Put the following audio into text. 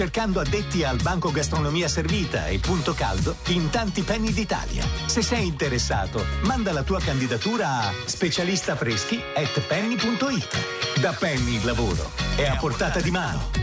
cercando addetti al banco gastronomia servita e punto caldo in tanti Penny d'Italia. Se sei interessato, manda la tua candidatura a specialistafreschi@penny.it. Da Penny il lavoro è a portata di mano.